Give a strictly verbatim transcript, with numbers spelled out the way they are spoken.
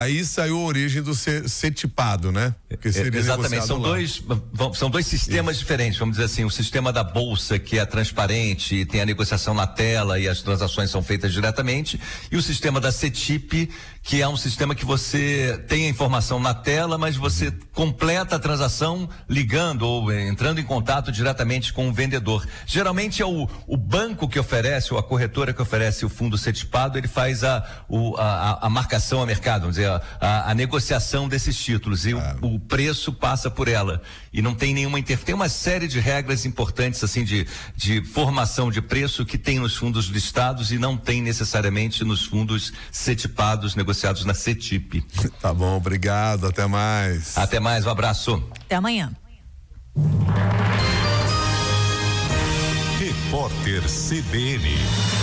Aí saiu a origem do CETIPado, né? Que seria Exatamente, são dois, são dois sistemas Isso. diferentes, vamos dizer assim, o sistema da bolsa, que é transparente, tem a negociação na tela e as transações são feitas diretamente, e o sistema da CETIP, que é um sistema que você tem a informação na tela, mas você completa a transação ligando ou entrando em contato diretamente com o vendedor. Geralmente é o, o banco que oferece, ou a corretora que oferece o fundo CETIPado, ele faz a, o, a, a marcação a mercado, vamos dizer, a, a negociação desses títulos, e ah. o, o preço passa por ela, e não tem nenhuma interferência. Tem uma série de regras importantes, assim, de, de formação de preço que tem nos fundos listados e não tem necessariamente nos fundos CETIPados negociados na CETIP. Tá bom, obrigado, até mais. Até mais, um abraço. Até amanhã. Repórter C B N.